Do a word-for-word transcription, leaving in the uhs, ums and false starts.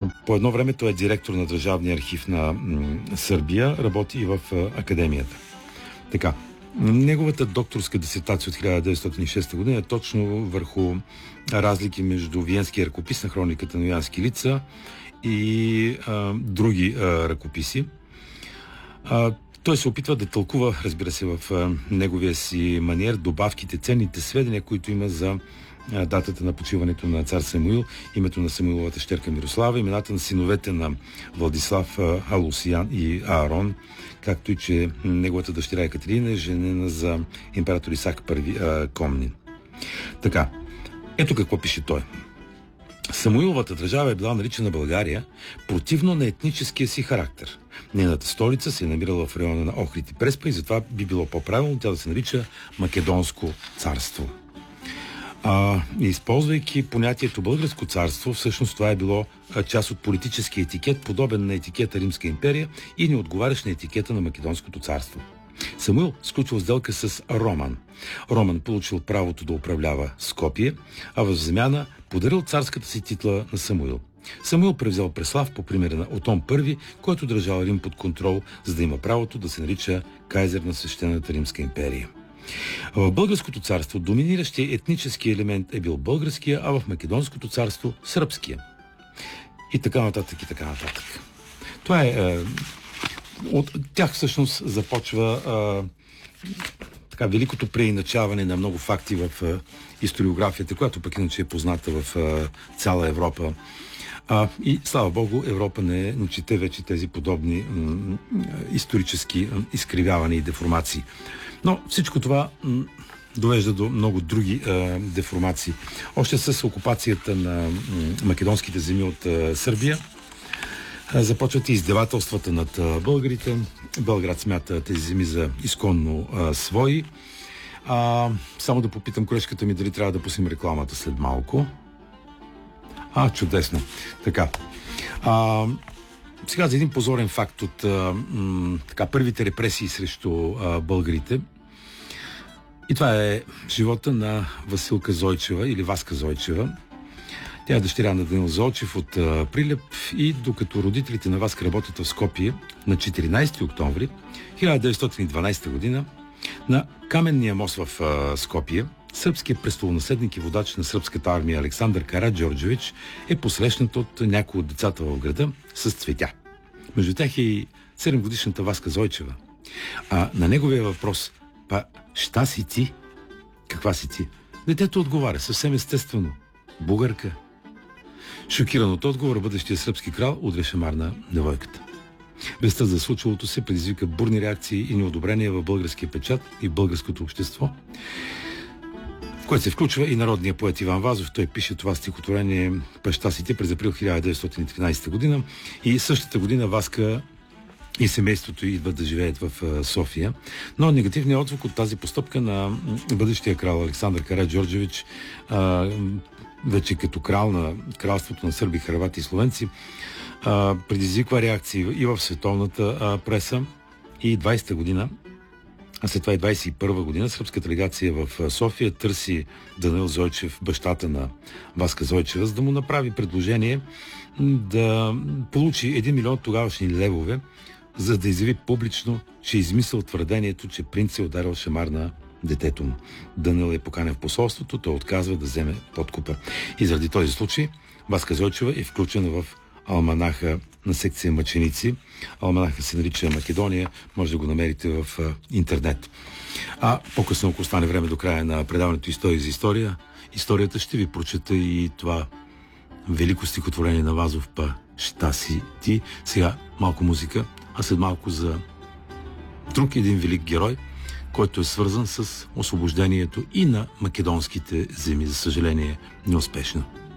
По едно време той е директор на Държавния архив на м, Сърбия, работи и в а, академията. Така, неговата докторска дисертация от хиляда деветстотин и шеста година е точно върху разлики между Виенския ръкопис на хрониката на Йоански лица и а, други а, ръкописи. А, той се опитва да тълкува, разбира се, в а, неговия си маниер добавките, ценните сведения, които има за а, датата на почиването на цар Самуил, името на Самуиловата щерка Мирослава, имената на синовете на Владислав, а, Алусиян и Аарон, както и че неговата дъщеря Екатерина е женена за император Исак Първи а, Комнин. Така, ето какво пише той. Самуиловата държава е била наричана България противно на етническия си характер. Нейната столица се е намирала в района на Охрид и Преспа и затова би било по-правилно тя да се нарича Македонско царство. А, използвайки понятието Българско царство, всъщност това е било част от политически етикет, подобен на етикета Римска империя и не отговарящ на етикета на Македонското царство. Самуил сключил сделка с Роман. Роман получил правото да управлява Скопие, а в замяна подарил царската си титла на Самуил. Самуил превзел Преслав по примера на Отон Първи, който държал Рим под контрол, за да има правото да се нарича кайзер на Свещената Римска империя. В Българското царство доминиращия етнически елемент е бил българския, а в Македонското царство – сръбския. И така нататък, и така нататък. Това е... е от тях всъщност започва е, така великото преиначаване на много факти в е, историографията, която пък иначе е позната в е, цяла Европа. А, и слава Богу, Европа не, не чете вече тези подобни м, исторически м, изкривявания и деформации. Но всичко това м, довежда до много други е, деформации. Още с окупацията на м, македонските земи от е, Сърбия е, започват и издевателствата над е, българите. Белград смята тези земи за изконно е, свои. А, само да попитам колежката ми дали трябва да пуснем рекламата след малко. А, чудесно. Така. А, сега за един позорен факт от а, м, така, първите репресии срещу а, българите. И това е живота на Василка Зойчева или Васка Зойчева. Тя е дъщеря на Данил Зойчев от а, Прилеп и докато родителите на Васка работят в Скопие на четиринайсети октомври хиляда деветстотин и дванайсета година на Каменния мост в а, Скопие сръбският престолонаследник и водач на сръбската армия Александър Караджорджевич е посрещнат от някои от децата в града с цветя. Между тях е и седемгодишната Васка Зойчева. А на неговия въпрос: "Па, ща си ти?" "Каква си ти?" Детето отговаря съвсем естествено: "Бугарка." Шокиран от отговора, бъдещия сръбски крал удря шамар на девойката. Вестта за случилото се предизвика бурни реакции и неодобрение в българския печат и в българското общество, в което се включва и народният поет Иван Вазов. Той пише това стихотворение "Паща си ти" през април хиляда деветстотин и тринайсета година и същата година Васка и семейството идват да живеят в София. Но негативният отзвук от тази постъпка на бъдещия крал Александър Караджорджевич, вече като крал на кралството на сърби, хървати и словенци, предизвиква реакции и в световната преса. И двайсета година, а след това и двайсет и първа година, сръбска делегация в София търси Данил Зойчев, бащата на Васка Зойчева, за да му направи предложение да получи един милион тогавашни левове, за да изяви публично, че е измислил твърдението, че принц е ударил шамар на детето му. Данил е поканен в посолството, той отказва да вземе подкупа. И заради този случай Васка Зойчева е включена в алманаха на секция Мъченици. Алманаха се нарича Македония, може да го намерите в а, интернет. А по-късно, ако остане време до края на предаването "История за история", историята ще ви прочета и това велико стихотворение на Вазов "Па, ща си ти". Сега малко музика, а след малко за друг един велик герой, който е свързан с освобождението и на македонските земи, за съжаление неуспешно.